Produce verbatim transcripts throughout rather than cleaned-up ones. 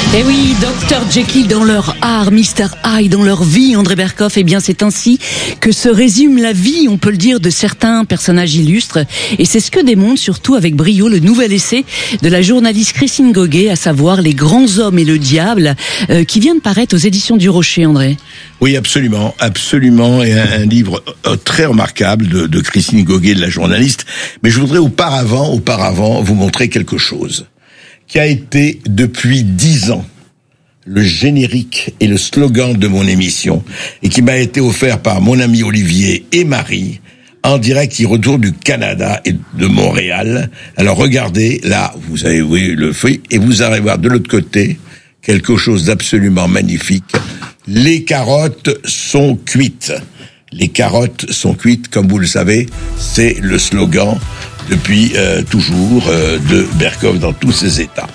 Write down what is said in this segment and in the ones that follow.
Eh oui, docteur Jekyll dans leur art, mister Hyde dans leur vie, André Berkoff, eh bien c'est ainsi que se résume la vie, on peut le dire, de certains personnages illustres. Et c'est ce que démontre surtout avec brio le nouvel essai de la journaliste Christine Goguet, à savoir Les grands hommes et le diable, euh, qui vient de paraître aux éditions du Rocher, André. Oui, absolument, absolument, et un, un livre très remarquable de, de Christine Goguet, de la journaliste. Mais je voudrais auparavant, auparavant, vous montrer quelque chose qui a été depuis dix ans le générique et le slogan de mon émission, et qui m'a été offert par mon ami Olivier et Marie, en direct, qui retourne du Canada et de Montréal. Alors regardez, là, vous avez vu le feu, et vous allez voir de l'autre côté quelque chose d'absolument magnifique. Les carottes sont cuites. Les carottes sont cuites, comme vous le savez, c'est le slogan depuis euh, toujours euh, de Berkoff dans tous ses états.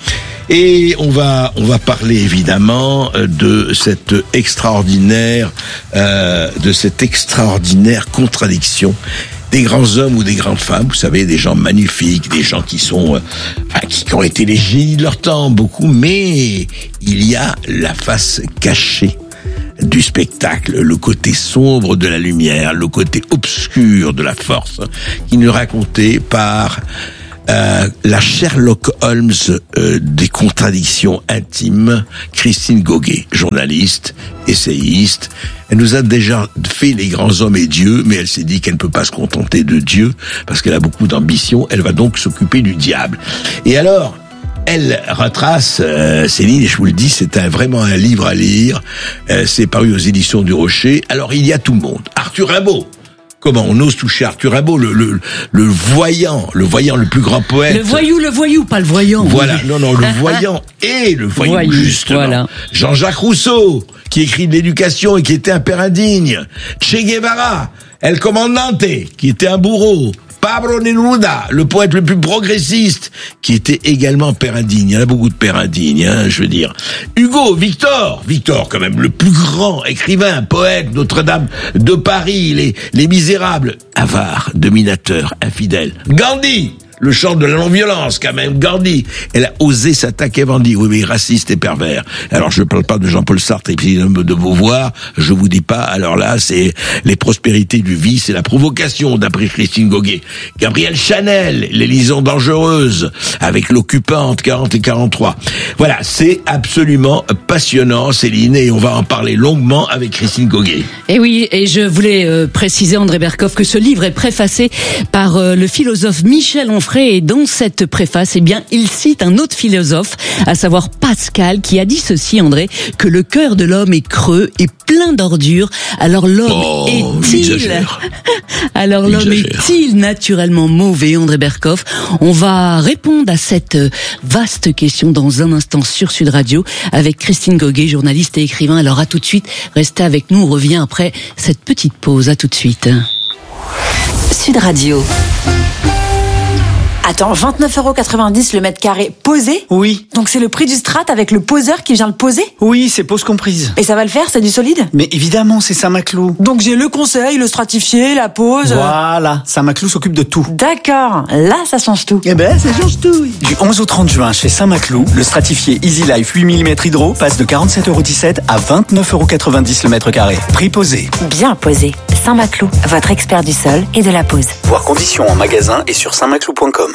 Et on va on va parler évidemment de cette extraordinaire euh, de cette extraordinaire contradiction des grands hommes ou des grandes femmes, vous savez, des gens magnifiques, des gens qui sont, euh, enfin, qui, qui ont été les génies de leur temps, beaucoup, mais il y a la face cachée du spectacle, le côté sombre de la lumière, le côté obscur de la force, qui nous est raconté par euh, la Sherlock Holmes euh, des contradictions intimes, Christine Goguet, journaliste, essayiste. Elle nous a déjà fait Les grands hommes et Dieu, mais elle s'est dit qu'elle ne peut pas se contenter de Dieu, parce qu'elle a beaucoup d'ambition, elle va donc s'occuper du diable. Et alors, elle retrace, euh, Céline, et je vous le dis, c'est un, vraiment un livre à lire. Euh, c'est paru aux éditions du Rocher. Alors, il y a tout le monde. Arthur Rimbaud. Comment on ose toucher Arthur Rimbaud, le, le, le voyant, le voyant, le plus grand poète. Le voyou, le voyou, pas le voyant. Voilà, non, non, le voyant et le voyou, voyou, justement. Voilà. Jean-Jacques Rousseau, qui écrit de l'éducation et qui était un père indigne. Che Guevara, El Comandante, qui était un bourreau. Pablo Neruda, le poète le plus progressiste, qui était également père indigne. Il y en a beaucoup de pères indignes, hein, je veux dire. Hugo, Victor, Victor quand même, le plus grand écrivain, poète, Notre-Dame de Paris, les, les Misérables, avare, dominateur, infidèle. Gandhi, le chant de la non-violence, quand même, Gandhi. Elle a osé s'attaquer à Gandhi, oui, mais raciste et pervers. Alors, je ne parle pas de Jean-Paul Sartre et puis de Beauvoir, je vous dis pas, alors là, c'est les prospérités du vice et la provocation, d'après Christine Goguet. Gabrielle Chanel, les liaisons dangereuses, avec l'occupante quarante et quarante-trois. Voilà, c'est absolument passionnant, Céline, et on va en parler longuement avec Christine Goguet. Et oui, et je voulais euh, préciser, André Berkoff, que ce livre est préfacé par euh, le philosophe Michel Onfray. Et dans cette préface, eh bien, il cite un autre philosophe, à savoir Pascal, qui a dit ceci, André, que le cœur de l'homme est creux et plein d'ordures. Alors l'homme oh, est-il, alors l'homme est-il naturellement mauvais, André Berkoff? On va répondre à cette vaste question dans un instant sur Sud Radio avec Christine Goguet, journaliste et écrivain. Alors à tout de suite, restez avec nous, on revient après cette petite pause. À tout de suite. Sud Radio. Attends, vingt-neuf euros quatre-vingt-dix le mètre carré posé? Oui. Donc c'est le prix du strat avec le poseur qui vient le poser? Oui, c'est pose comprise. Et ça va le faire, c'est du solide? Mais évidemment, c'est Saint-Maclou. Donc j'ai le conseil, le stratifié, la pose... Voilà, Saint-Maclou s'occupe de tout. D'accord, là ça change tout. Eh ben, ça change tout. Du onze au trente juin, chez Saint-Maclou, le stratifié Easy Life huit millimètres hydro passe de quarante-sept euros dix-sept à vingt-neuf euros quatre-vingt-dix le mètre carré. Prix posé. Bien posé. Saint-Maclou, votre expert du sol et de la pose. Voir conditions en magasin et sur saint maclou point com.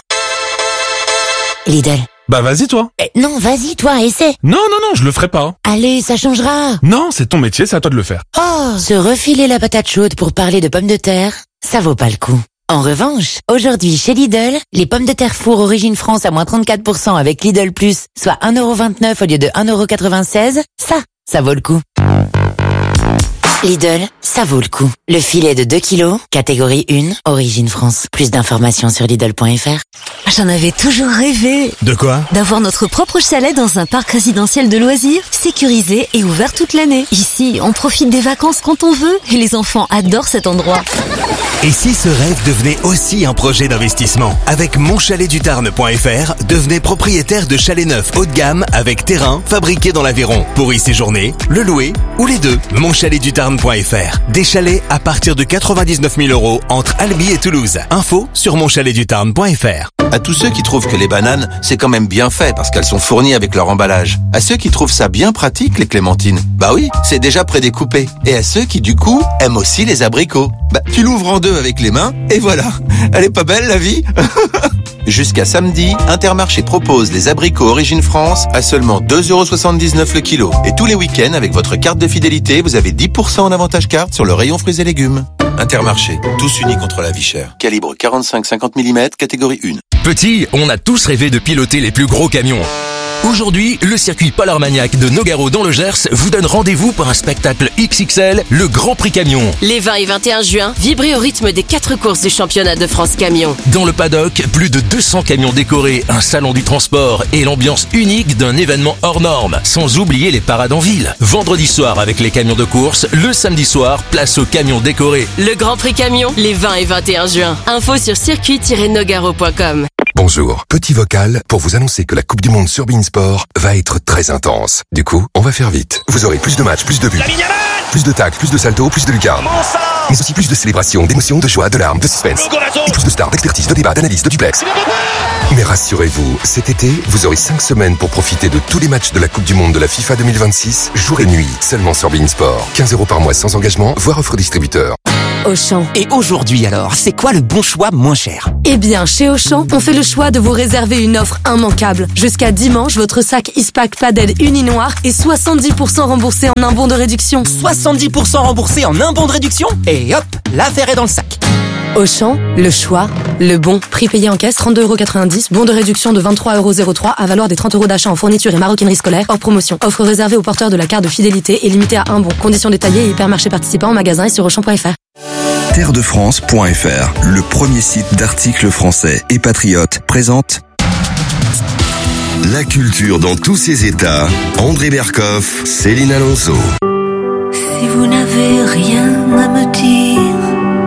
Lidl. Bah vas-y toi. Eh, non, vas-y toi, essaie. Non, non, non, je le ferai pas. Allez, ça changera. Non, c'est ton métier, c'est à toi de le faire. Oh, se refiler la patate chaude pour parler de pommes de terre, ça vaut pas le coup. En revanche, aujourd'hui chez Lidl, les pommes de terre four origine France à moins trente-quatre pour cent avec Lidl Plus, soit un euro vingt-neuf au lieu de un euro quatre-vingt-seize, ça, ça vaut le coup. Lidl, ça vaut le coup. Le filet de deux kilos, catégorie un, origine France. Plus d'informations sur Lidl point F R. J'en avais toujours rêvé. De quoi? D'avoir notre propre chalet dans un parc résidentiel de loisirs, sécurisé et ouvert toute l'année. Ici, on profite des vacances quand on veut et les enfants adorent cet endroit. Et si ce rêve devenait aussi un projet d'investissement? Avec mon chalet du tarn point f r, devenez propriétaire de chalets neufs haut de gamme avec terrain fabriqué dans l'Aveyron pour y séjourner, le louer ou les deux. mon chalet du tarn point f r. Des chalets à partir de quatre-vingt-dix-neuf mille euros entre Albi et Toulouse. Info sur mon chalet du tarn point f r. À tous ceux qui trouvent que les bananes, c'est quand même bien fait parce qu'elles sont fournies avec leur emballage. À ceux qui trouvent ça bien pratique, les clémentines, bah oui, c'est déjà prédécoupé. Et à ceux qui, du coup, aiment aussi les abricots, bah tu l'ouvres en deux avec les mains et voilà. Elle est pas belle la vie? Jusqu'à samedi, Intermarché propose les abricots Origine France à seulement deux euros soixante-dix-neuf le kilo. Et tous les week-ends, avec votre carte de fidélité, vous avez dix pour cent en avantage carte sur le rayon fruits et légumes. Intermarché, tous unis contre la vie chère. Calibre quarante-cinq à cinquante millimètres, catégorie un. Petit, on a tous rêvé de piloter les plus gros camions. Aujourd'hui, le circuit Pôle Armagnac de Nogaro dans le Gers vous donne rendez-vous pour un spectacle X X L, le Grand Prix Camion. Les vingt et vingt et un juin, vibrez au rythme des quatre courses du championnat de France Camion. Dans le paddock, plus de deux cents camions décorés, un salon du transport et l'ambiance unique d'un événement hors norme. Sans oublier les parades en ville. Vendredi soir avec les camions de course, le samedi soir, place aux camions décorés. Le Grand Prix Camion, les vingt et vingt et un juin. Info sur circuit tiret nogaro point com. Bonjour, petit vocal pour vous annoncer que la Coupe du Monde sur beIN Sport va être très intense. Du coup, on va faire vite. Vous aurez plus de matchs, plus de buts, plus de tacles, plus de saltos, plus de lucarnes. Mais aussi plus de célébrations, d'émotions, de joie, de larmes, de suspense. Et plus de stars, d'expertise, de débats, d'analyse, de duplex. Mais rassurez-vous, cet été, vous aurez cinq semaines pour profiter de tous les matchs de la Coupe du Monde de la FIFA deux mille vingt-six, jour et nuit, seulement sur beIN Sport. quinze euros par mois sans engagement, voire offre distributeur. Auchan. Et aujourd'hui alors, c'est quoi le bon choix moins cher? Eh bien, chez Auchan, on fait le choix de vous réserver une offre immanquable. Jusqu'à dimanche, votre sac Ispac Padel Uninoir est soixante-dix pour cent remboursé en un bon de réduction. soixante-dix pour cent remboursé en un bon de réduction? Et hop, l'affaire est dans le sac. Auchan, le choix, le bon. Prix payé en caisse, trente-deux euros quatre-vingt-dix. Bon de réduction de vingt-trois euros zéro trois à valeur des trente euros d'achat en fourniture et maroquinerie scolaire. Hors promotion. Offre réservée aux porteurs de la carte de fidélité et limitée à un bon. Conditions détaillées et hypermarché participant en magasin et sur auchan point f r. terre de france point f r, le premier site d'articles français et patriotes, présente la culture dans tous ses états. André Berkoff, Céline Alonso. Si vous n'avez rien à me dire,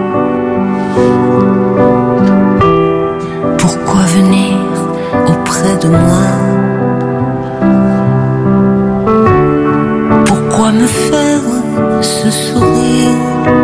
pourquoi venir auprès de moi? Pourquoi me faire ce sourire?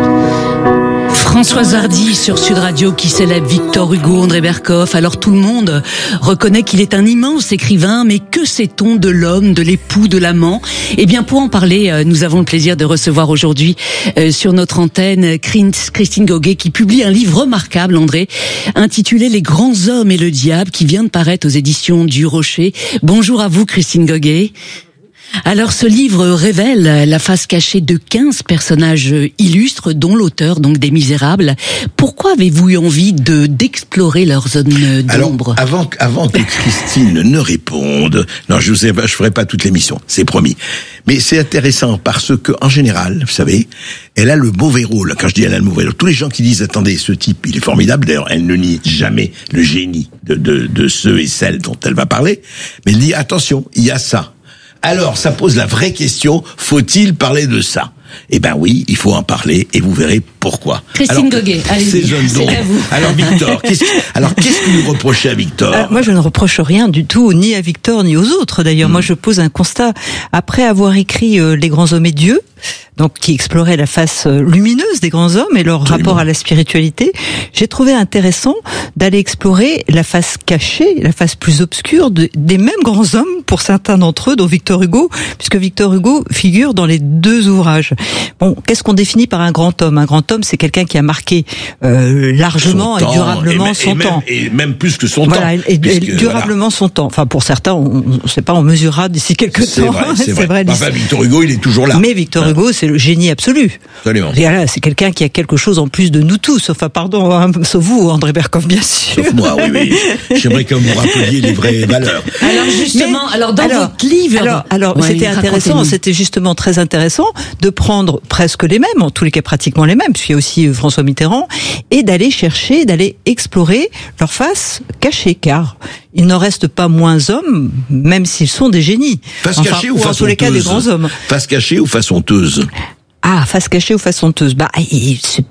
Françoise Hardy sur Sud Radio qui célèbre Victor Hugo, André Berkoff. Alors tout le monde reconnaît qu'il est un immense écrivain, mais que sait-on de l'homme, de l'époux, de l'amant? Eh bien, pour en parler, nous avons le plaisir de recevoir aujourd'hui euh, sur notre antenne Christine Goguet qui publie un livre remarquable, André, intitulé Les grands hommes et le diable, qui vient de paraître aux éditions du Rocher. Bonjour à vous, Christine Goguet. Alors, ce livre révèle la face cachée de quinze personnages illustres, dont l'auteur, donc, des Misérables. Pourquoi avez-vous eu envie de d'explorer leurs zones d'ombre? Alors, avant, avant que Christine ne réponde, non, je ne je ferai pas toute l'émission, c'est promis. Mais c'est intéressant parce que, en général, vous savez, elle a le mauvais rôle. Quand je dis elle a le mauvais rôle, tous les gens qui disent, attendez, ce type, il est formidable. D'ailleurs, elle ne nie jamais le génie de, de, de ceux et celles dont elle va parler. Mais elle dit, attention, il y a ça. Alors, ça pose la vraie question, faut-il parler de ça? Eh ben oui, il faut en parler et vous verrez pourquoi. Christine Goguet, allez-y, c'est à vous. Alors Victor, qu'est-ce, alors qu'est-ce que vous reprochez à Victor? Alors, moi, je ne reproche rien du tout, ni à Victor, ni aux autres. D'ailleurs, mmh. moi, je pose un constat. Après avoir écrit euh, Les grands hommes et Dieu, donc qui explorait la face lumineuse des grands hommes et leur Absolument. rapport à la spiritualité, j'ai trouvé intéressant d'aller explorer la face cachée, la face plus obscure de, des mêmes grands hommes, pour certains d'entre eux, dont Victor Hugo, puisque Victor Hugo figure dans les deux ouvrages. Bon, qu'est-ce qu'on définit par un grand homme? Un grand homme, c'est quelqu'un qui a marqué euh, largement son et durablement et son et même, temps. Et même plus que son voilà, temps. Et, et puisque, durablement voilà. son temps. Enfin, pour certains, on ne sait pas, on mesurera d'ici quelques c'est temps. Vrai, c'est, c'est vrai. vrai enfin, Victor Hugo, il est toujours là. Mais Victor hein. Hugo, c'est le génie absolu. Absolument. Et là, c'est quelqu'un qui a quelque chose en plus de nous tous. Enfin, pardon, hein, sauf vous, André Berkoff, bien sûr. Sauf moi, oui, oui. J'aimerais que vous rappeliez les vraies valeurs. Alors justement, Mais, alors dans alors, votre livre, alors, alors ouais, c'était intéressant, c'était justement très intéressant de prendre presque les mêmes, en tous les cas pratiquement les mêmes, puisqu'il y a aussi François Mitterrand, et d'aller chercher, d'aller explorer leur face cachée, car ils n'en restent pas moins hommes, même s'ils sont des génies. Face enfin, cachée ou, ou face en tous les cas des grands hommes. Face cachée ou face honteuse? Ah, face cachée ou face honteuse. Bah, c'est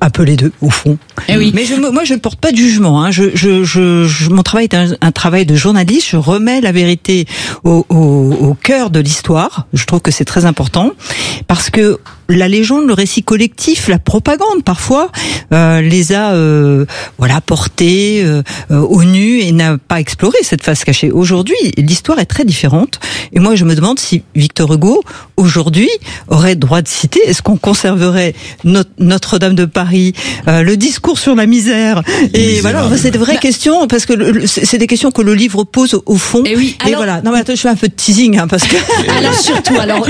un peu les deux, au fond. Eh oui. Mais je, moi, je ne porte pas de jugement. Hein. Je, je, je, je, mon travail est un, un travail de journaliste. Je remets la vérité au, au, au cœur de l'histoire. Je trouve que c'est très important parce que la légende, le récit collectif, la propagande parfois euh, les a euh, voilà portés euh, au nu et n'a pas exploré cette face cachée. Aujourd'hui, l'histoire est très différente. Et moi, je me demande si Victor Hugo aujourd'hui aurait droit de citer. Est-ce qu'on conserverait Notre, Notre-Dame de Paris, euh, le discours sur la misère? Et voilà, c'est de vraies bah, questions parce que le, c'est des questions que le livre pose au, au fond. Et oui. Alors, et voilà. Non mais attends, je fais un peu de teasing hein, parce que. Alors surtout, alors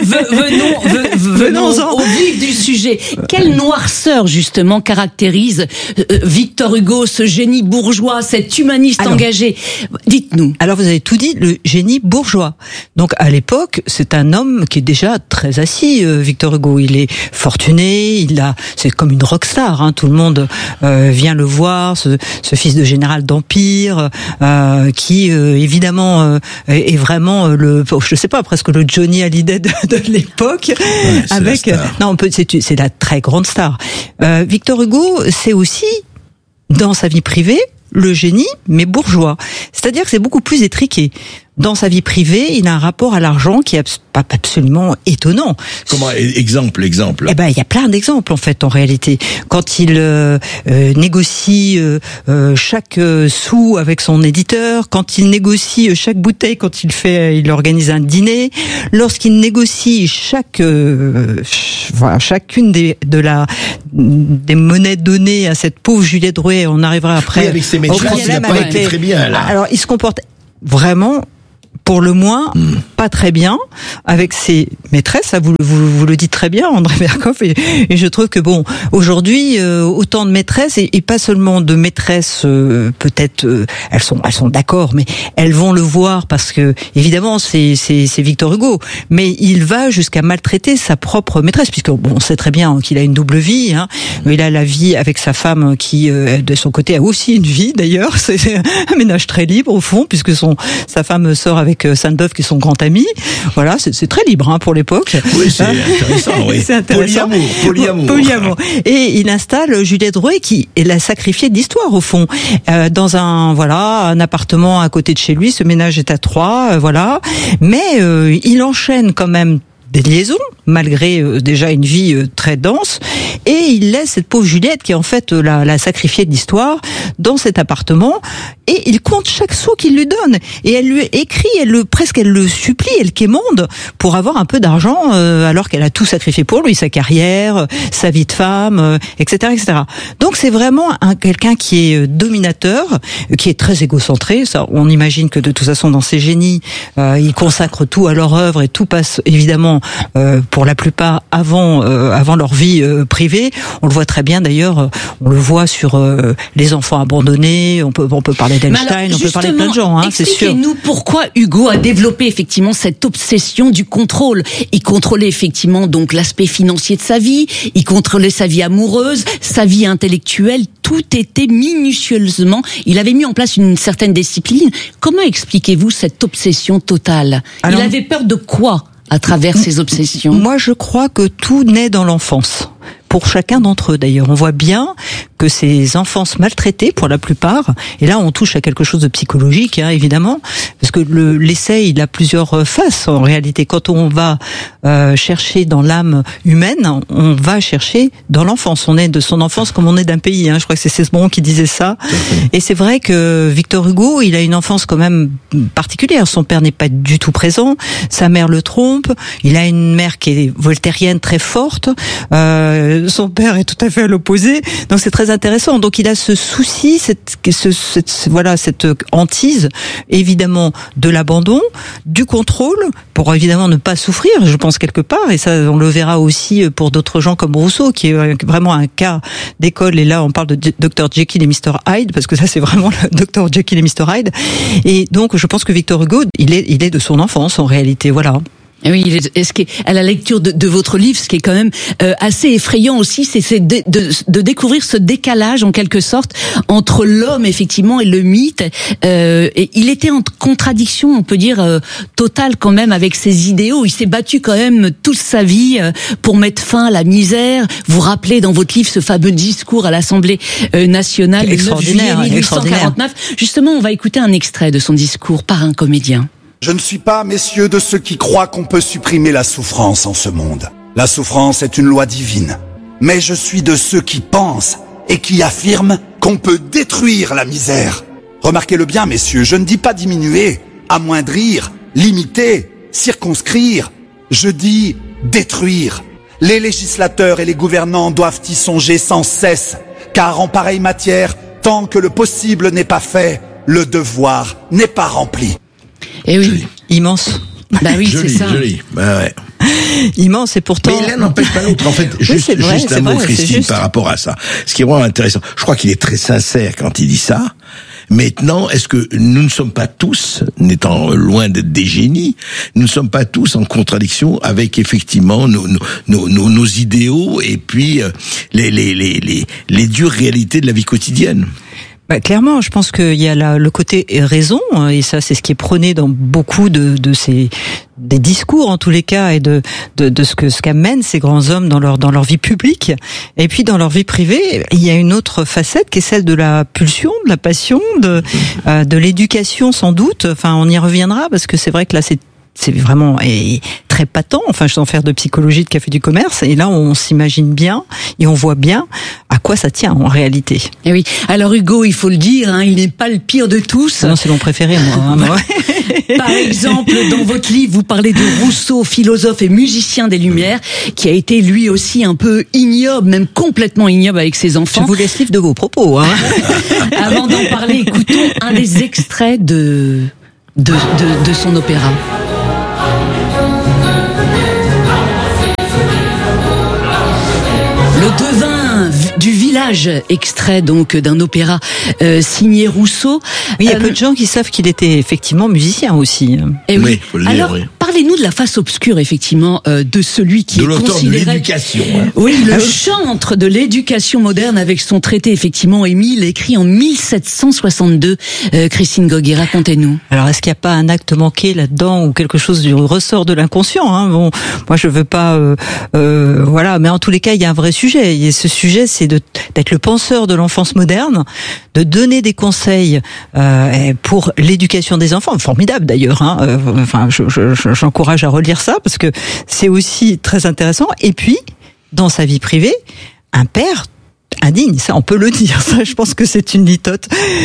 venons, venons, venons au vif du sujet. Quelle noirceur justement caractérise euh, Victor Hugo, ce génie bourgeois, cet humaniste alors, engagé? Dites-nous. Alors vous avez tout dit, le génie bourgeois. Donc à l'époque, c'est un homme qui est déjà très assis. Euh, Victor Hugo, il est fortuné, il a, c'est comme une rockstar. Hein, tout le monde euh, vient le voir, ce, ce fils de général d'empire, euh, qui euh, évidemment euh, est vraiment le, je sais pas, presque le Johnny Hallyday de, de l'époque, ouais, avec. Non, on peut, c'est, c'est la très grande star. Euh, Victor Hugo, c'est aussi, dans sa vie privée, le génie, mais bourgeois. C'est-à-dire que c'est beaucoup plus étriqué. Dans sa vie privée, il a un rapport à l'argent qui est pas absolument étonnant. Comment, exemple, exemple? Eh ben, il y a plein d'exemples, en fait, en réalité. Quand il euh, euh, négocie euh, euh, chaque euh, sou avec son éditeur, quand il négocie chaque bouteille, quand il fait, il organise un dîner, lorsqu'il négocie chaque, euh, ch- voilà, chacune des, de la, des monnaies données à cette pauvre Juliette Drouet, on arrivera après. Oui, avec ses maîtresses, il n'a pas été les... très bien, là. Alors, il se comporte vraiment, pour le moins, mmh. pas très bien avec ses maîtresses. Ça, vous, vous, vous le dites très bien, André Berkoff. Et, et je trouve que bon, aujourd'hui, euh, autant de maîtresses et, et pas seulement de maîtresses. Euh, peut-être, euh, elles sont, elles sont d'accord, mais elles vont le voir parce que évidemment, c'est, c'est, c'est Victor Hugo. Mais il va jusqu'à maltraiter sa propre maîtresse, puisque bon, on sait très bien qu'il a une double vie. Hein. Il a la vie avec sa femme qui, euh, de son côté, a aussi une vie. D'ailleurs, c'est un ménage très libre au fond, puisque son sa femme sort avec Sainte-Beuve qui est son grand ami. Voilà, c'est, c'est très libre hein, pour l'époque. Oui, c'est intéressant. Oui. C'est intéressant. Polyamour, polyamour. Polyamour. Et il installe Juliette Drouet qui est la sacrifiée d'histoire au fond, euh, dans un voilà un appartement à côté de chez lui. Ce ménage est à trois, euh, voilà. Mais euh, il enchaîne quand même des liaisons, malgré euh, déjà une vie euh, très dense, et il laisse cette pauvre Juliette, qui est en fait euh, la, la sacrifiée de l'histoire, dans cet appartement, et il compte chaque sou qu'il lui donne, et elle lui écrit, elle le presque elle le supplie, elle quémande pour avoir un peu d'argent, euh, alors qu'elle a tout sacrifié pour lui, sa carrière, sa vie de femme, euh, et cetera, et cetera. Donc c'est vraiment un quelqu'un qui est dominateur, qui est très égocentré. Ça, on imagine que de toute façon dans ses génies, euh, il consacre tout à leur œuvre et tout passe évidemment. Euh, pour la plupart avant euh, avant leur vie euh, privée. On le voit très bien d'ailleurs, on le voit sur euh, les enfants abandonnés, on peut on peut parler d'Einstein, on peut parler de plein de gens, hein, c'est sûr. Expliquez-nous pourquoi Hugo a développé effectivement cette obsession du contrôle. Il contrôlait effectivement donc l'aspect financier de sa vie, il contrôlait sa vie amoureuse, sa vie intellectuelle, tout était minutieusement, il avait mis en place une certaine discipline. Comment expliquez-vous cette obsession totale? Alors, il avait peur de quoi à travers ces obsessions? Moi, je crois que tout naît dans l'enfance. Pour chacun d'entre eux, d'ailleurs. On voit bien que ces enfances maltraitées, pour la plupart, et là, on touche à quelque chose de psychologique, hein, évidemment, parce que le, l'essai, il a plusieurs faces, en réalité. Quand on va euh, chercher dans l'âme humaine, on va chercher dans l'enfance. On est de son enfance comme on est d'un pays, hein. Je crois que c'est Cesbron qui disait ça. Et c'est vrai que Victor Hugo, il a une enfance quand même particulière. Son père n'est pas du tout présent, sa mère le trompe, il a une mère qui est voltairienne très forte, euh, son père est tout à fait à l'opposé, donc c'est très intéressant. Donc il a ce souci, cette, ce, cette, voilà, cette hantise, évidemment, de l'abandon, du contrôle, pour évidemment ne pas souffrir, je pense quelque part, et ça on le verra aussi pour d'autres gens comme Rousseau, qui est vraiment un cas d'école, et là on parle de docteur Jekyll et mister Hyde, parce que ça c'est vraiment le docteur Jekyll et mister Hyde, et donc je pense que Victor Hugo, il est, il est de son enfance en réalité, voilà. Oui, est-ce que, à la lecture de, de votre livre, ce qui est quand même euh, assez effrayant aussi, c'est, c'est de, de, de découvrir ce décalage en quelque sorte entre l'homme effectivement et le mythe. Euh, et il était en contradiction, on peut dire euh, totale quand même avec ses idéaux. Il s'est battu quand même toute sa vie euh, pour mettre fin à la misère. Vous rappelez dans votre livre ce fameux discours à l'Assemblée euh, nationale le neuf juillet mille huit cent quarante-neuf. Justement, on va écouter un extrait de son discours par un comédien. Je ne suis pas, messieurs, de ceux qui croient qu'on peut supprimer la souffrance en ce monde. La souffrance est une loi divine. Mais je suis de ceux qui pensent et qui affirment qu'on peut détruire la misère. Remarquez-le bien, messieurs, je ne dis pas diminuer, amoindrir, limiter, circonscrire. Je dis détruire. Les législateurs et les gouvernants doivent y songer sans cesse, car en pareille matière, tant que le possible n'est pas fait, le devoir n'est pas rempli. Et oui, joli. Immense. Bah oui, joli, c'est ça. Joli, bah ouais. Immense et pourtant. Mais l'un n'empêche pas l'autre. En fait, oui, juste, vrai, juste un mot, vrai, Christine, par rapport à ça. Ce qui est vraiment intéressant. Je crois qu'il est très sincère quand il dit ça. Maintenant, est-ce que nous ne sommes pas tous, n'étant loin d'être des génies, nous ne sommes pas tous en contradiction avec effectivement nos nos nos, nos, nos idéaux et puis euh, les, les les les les dures réalités de la vie quotidienne? Bah, clairement, je pense qu'il y a la, le côté raison, et ça c'est ce qui est prôné dans beaucoup de, de ces des discours en tous les cas, et de de, de ce que ce qu'amènent ces grands hommes dans leur dans leur vie publique, et puis dans leur vie privée, il y a une autre facette qui est celle de la pulsion, de la passion, de euh, de l'éducation sans doute. Enfin, on y reviendra parce que c'est vrai que là c'est c'est vraiment et très patent, enfin sans faire de psychologie de café du commerce, et là on s'imagine bien et on voit bien à quoi ça tient en réalité. Et oui, alors Hugo, il faut le dire, hein, il n'est pas le pire de tous. Non, c'est mon préféré moi. Hein, moi. Par exemple, dans votre livre, vous parlez de Rousseau, philosophe et musicien des Lumières, qui a été lui aussi un peu ignoble, même complètement ignoble avec ses enfants. Je vous laisse livre de vos propos. Hein. Avant d'en parler, écoutons un des extraits de, de, de, de son opéra. Le devin du village, extrait donc d'un opéra euh, signé Rousseau. Oui, il y a euh, peu de gens qui savent qu'il était effectivement musicien aussi. Et oui. Oui, faut le dire, Alors, oui. parlez-nous de la face obscure, effectivement, euh, de celui qui de est l'auteur considéré... de l'éducation. Hein. Oui, le chantre de l'éducation moderne avec son traité, effectivement, Émile, écrit en mille sept cent soixante-deux. Euh, Christine Goguet, racontez-nous. Alors, est-ce qu'il n'y a pas un acte manqué là-dedans ou quelque chose du ressort de l'inconscient, hein? Bon, moi, je veux pas... Euh, euh, voilà, mais en tous les cas, il y a un vrai sujet. Et ce sujet, c'est de, d'être le penseur de l'enfance moderne, de donner des conseils euh, pour l'éducation des enfants. Formidable, d'ailleurs. Hein? Euh, enfin, je, je, j'encourage à relire ça parce que c'est aussi très intéressant. Et puis, dans sa vie privée, un père indigne, ça on peut le dire, ça je pense que c'est une litote.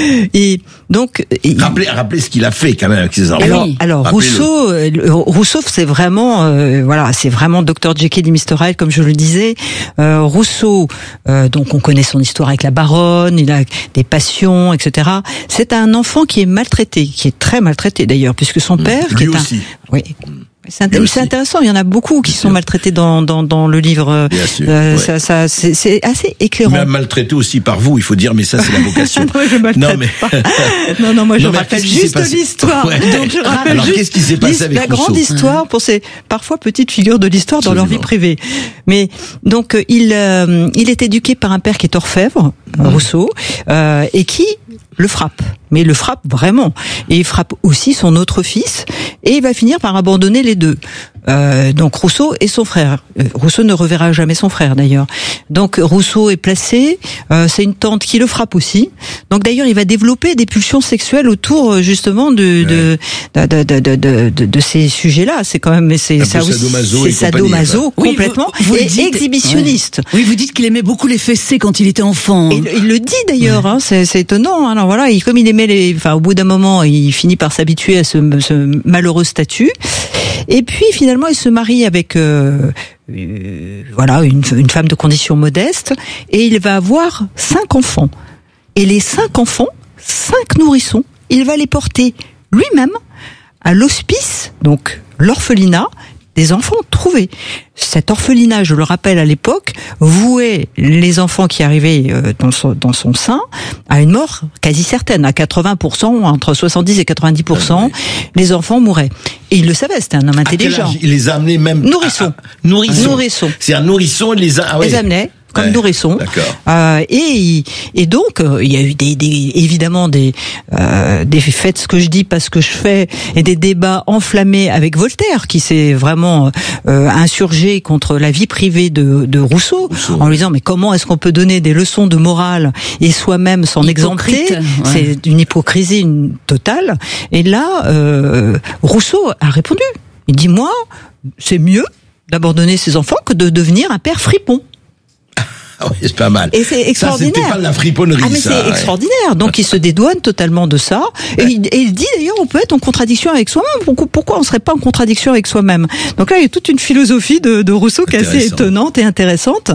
Et donc il... rappelez, rappelez ce qu'il a fait quand même avec ses enfants. Alors, alors Rousseau, Rousseau c'est vraiment, euh, voilà, c'est vraiment docteur Jekyll et mister Hyde comme je le disais. Euh, Rousseau, euh, donc on connaît son histoire avec la baronne, il a des passions, et cetera. C'est un enfant qui est maltraité, qui est très maltraité d'ailleurs, puisque son père, lui qui est aussi. un, oui. C'est, int- c'est intéressant, il y en a beaucoup qui sont maltraités dans dans dans le livre. Bien sûr, euh, ouais. ça, ça c'est, c'est assez éclairant. Même maltraité aussi par vous, il faut dire, mais ça c'est la vocation. non, je maltraite non mais pas. non non, moi je non, mais rappelle qu'est-ce qui juste s'est passé l'histoire. Ouais. Donc je rappelle Alors, juste qu'est-ce qui s'est passé avec la Rousseau grande histoire pour ces parfois petites figures de l'histoire dans Absolument. leur vie privée. Mais donc il euh, il est éduqué par un père qui est orfèvre, mmh. Rousseau, euh, et qui le frappe, mais le frappe vraiment, et il frappe aussi son autre fils, et il va finir par abandonner les deux. Euh, donc Rousseau et son frère. Euh, Rousseau ne reverra jamais son frère d'ailleurs. Donc Rousseau est placé, euh, c'est une tante qui le frappe aussi. Donc d'ailleurs il va développer des pulsions sexuelles autour justement de de ouais. de, de, de, de, de, de ces sujets-là. C'est quand même, mais c'est ça aussi, c'est sadomaso complètement, oui, vous, vous et dites, exhibitionniste. Ouais. Oui, vous dites qu'il aimait beaucoup les fessées quand il était enfant. Hein. Et il le dit d'ailleurs, ouais. hein, c'est, c'est étonnant. Alors voilà, et comme il aimait les, enfin au bout d'un moment, il finit par s'habituer à ce, ce malheureux statut. Et puis finalement, il se marie avec euh, euh, voilà une, une femme de condition modeste, et il va avoir cinq enfants. Et les cinq enfants, cinq nourrissons, il va les porter lui-même à l'hospice, donc l'orphelinat, des enfants trouvés. Cet orphelinat, je le rappelle à l'époque, vouait les enfants qui arrivaient dans son, dans son sein à une mort quasi certaine, à quatre-vingts pour cent, entre soixante-dix et quatre-vingt-dix pour cent, ah oui. les enfants mouraient. Et il le savait, c'était un homme intelligent. Il les a amenés même... Nourrissons. À, à, nourrissons. Nourrissons. C'est un nourrisson, il les a... Ah, les oui. amenait. Comme ouais, nourrissons. Euh, et, et donc, euh, il y a eu des, des évidemment des, euh, des faits, ce que je dis, pas ce que je fais, et des débats enflammés avec Voltaire, qui s'est vraiment euh, insurgé contre la vie privée de, de Rousseau, Rousseau, en lui disant, mais comment est-ce qu'on peut donner des leçons de morale et soi-même s'en exempter? Ouais. C'est une hypocrisie une totale. Et là, euh, Rousseau a répondu. Il dit, moi, c'est mieux d'abandonner ses enfants que de devenir un père fripon. Ah oui, c'est pas mal. Et c'est extraordinaire. Ça, c'était pas de la friponnerie, ah, mais ça. c'est ouais. extraordinaire. Donc, il se dédouane totalement de ça. Et, ouais. il, et il dit, d'ailleurs, on peut être en contradiction avec soi-même. Pourquoi, pourquoi on serait pas en contradiction avec soi-même? Donc là, il y a toute une philosophie de, de Rousseau qui est assez étonnante et intéressante.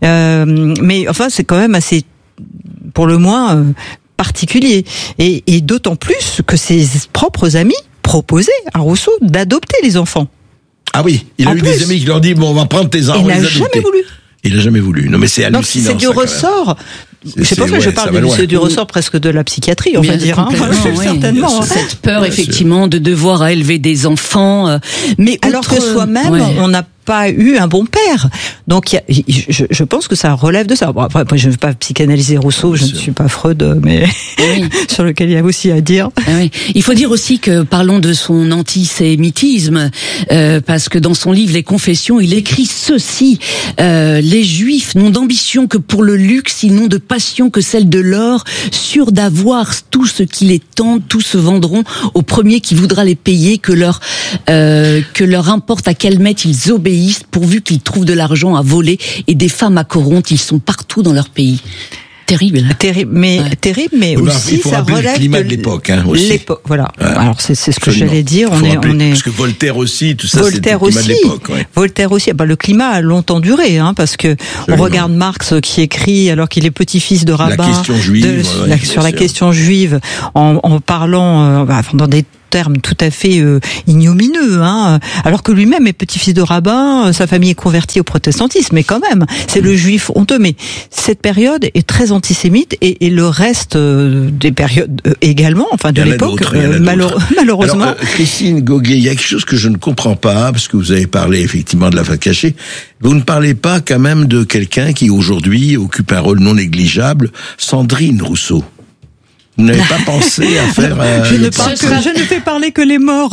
Euh, mais enfin, c'est quand même assez, pour le moins, euh, particulier. Et, et d'autant plus que ses propres amis proposaient à Rousseau d'adopter les enfants. Ah oui, il a en eu plus. des amis qui leur ont dit, bon, on va prendre tes enfants, il on va les n'a adopter. jamais voulu. Il n'a jamais voulu. Non, mais c'est hallucinant. Donc, c'est du ça, ressort. Je sais pas que ouais, je parle du, du ressort presque de la psychiatrie, on bien va dire. Hein. Oui, certainement. Cette peur, effectivement, de devoir à élever des enfants. Mais alors outre... que soi-même, ouais. on n'a pas eu un bon père. Donc, y a, je, je pense que ça relève de ça. Bon, après, je ne veux pas psychanalyser Rousseau, je ne suis pas Freud, mais oui. sur lequel il y a aussi à dire. Oui. Il faut dire aussi que, parlons de son antisémitisme, euh, parce que dans son livre Les Confessions, il écrit ceci, euh, les Juifs n'ont d'ambition que pour le luxe, ils n'ont de passion que celle de l'or, sûrs d'avoir tout ce qui les tente, tous se vendront au premier qui voudra les payer, que leur, euh, que leur importe à quel maître ils obéissent, pourvu qu'ils trouvent de l'argent à voler et des femmes à corrompre, ils sont partout dans leur pays. Terrible. Terrible, mais ouais. terrible, mais oui, aussi il faut ça relève le climat de, de l'époque, hein, aussi. L'époque, voilà. Ouais. Alors c'est c'est ce que Absolument. j'allais dire. On est, rappeler, on est. Parce que Voltaire aussi, tout ça, Voltaire c'est le climat aussi. de l'époque. Ouais. Voltaire aussi. Bah, le climat a longtemps duré, hein, parce que Absolument. on regarde Marx qui écrit alors qu'il est petit-fils de rabbin. La question juive. De, ouais, la, sur la sûr. question juive, en, en parlant euh, bah, dans des termes tout à fait euh, ignomineux, hein, alors que lui-même est petit-fils de rabbin, euh, sa famille est convertie au protestantisme, mais quand même, c'est mmh. le juif honteux. Mais cette période est très antisémite et, et le reste euh, des périodes euh, également, enfin de l'époque, euh, malheure, malheureusement. Alors, euh, Christine Goguet, il y a quelque chose que je ne comprends pas, parce que vous avez parlé effectivement de la face cachée, vous ne parlez pas quand même de quelqu'un qui aujourd'hui occupe un rôle non négligeable, Sandrine Rousseau. Vous n'avez pas pensé à faire... Euh, je, ne parle que, je ne fais parler que les morts.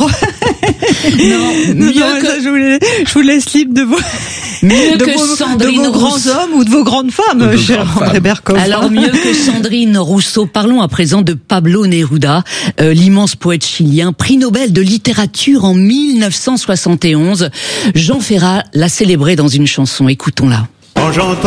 non, non, non que... ça, je, vous laisse, je vous laisse libre de vos, mieux de que vos, Sandrine de vos grands Rousseau. hommes ou de vos grandes femmes, cher André Berkoff. Alors mieux que Sandrine Rousseau, parlons à présent de Pablo Neruda, euh, l'immense poète chilien, prix Nobel de littérature en mille neuf cent soixante et onze. Jean Ferrat l'a célébré dans une chanson, écoutons-la. Quand j'entends